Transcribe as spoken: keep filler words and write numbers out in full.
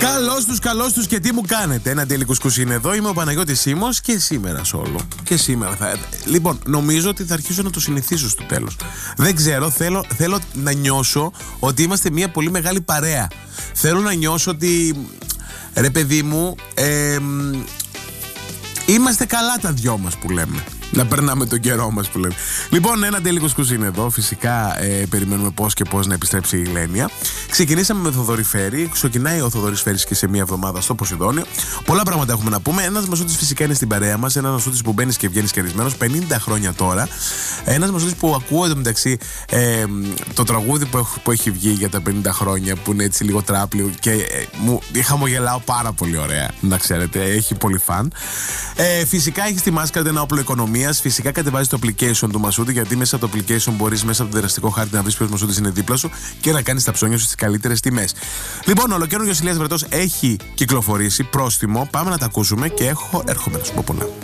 Καλώς τους, καλώς τους και τι μου κάνετε. Ένα τέλειο κουσκούσι είναι εδώ. Είμαι ο Παναγιώτης Σίμος και σήμερα σόλο. Και σήμερα θα. Λοιπόν, νομίζω ότι θα αρχίσω να το συνηθίσω στο τέλος. Δεν ξέρω, θέλω, θέλω να νιώσω ότι είμαστε μια πολύ μεγάλη παρέα. Θέλω να νιώσω ότι. Ρε παιδί μου, ε, είμαστε καλά τα δυο μας που λέμε. Να περνάμε τον καιρό μας που λέμε. Λοιπόν, ένα τέλειο κουσκούσι είναι εδώ. Φυσικά ε, περιμένουμε πώς και πώς να επιστρέψει η Ηλένια. Ξεκινήσαμε με Θοδωρή Φέρη. Ξεκινάει ο Θοδωρής Φέρης και σε μία εβδομάδα στο Ποσειδόνιο. Πολλά πράγματα έχουμε να πούμε. Ένας Μασούτης φυσικά είναι στην παρέα μας. Ένας Μασούτης που μπαίνει και βγαίνει κερδισμένος. πενήντα χρόνια τώρα. Ένας Μασούτης που ακούω εντωμεταξύ ε, το τραγούδι που, έχ, που έχει βγει για τα πενήντα χρόνια, που είναι έτσι λίγο τράπλιο και ε, μου χαμογελάω πάρα πολύ ωραία. Να ξέρετε, έχει πολύ φαν. Ε, φυσικά έχει στη μάσκα ένα όπλο οικονομία. Φυσικά κατεβάζει το application του Μασούτη, γιατί μέσα από το application μπορείς μέσα από το δραστικό χάρτη να βρεις ποιος Μασούτης είναι δίπλα σου και να κάνεις τα ψώνια σου στις καλύτερες τιμές. Λοιπόν, ο ολοκαίρινος Ηλίας Βρετός έχει κυκλοφορήσει πρόστιμο. Πάμε να τα ακούσουμε και έχω, έρχομαι να σου πω πολλά.